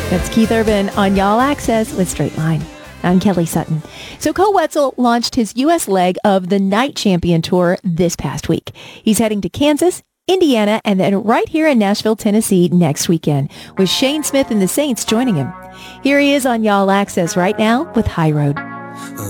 That's Keith Urban on Y'all Access with Straight Line. I'm Kelly Sutton. So Cole Wetzel launched his U.S. leg of the Night Champion Tour this past week. He's heading to Kansas, Indiana, and then right here in Nashville, Tennessee next weekend, with Shane Smith and the Saints joining him. Here he is on Y'all Access right now with High Road.